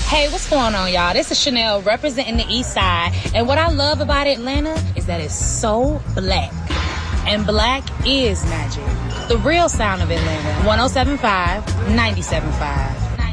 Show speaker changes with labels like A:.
A: Hey, what's going on, y'all? This is Chanel representing the East Side. And what I love about Atlanta is that it's so black. And black is magic. The real sound of Atlanta. 107.5, 97.5.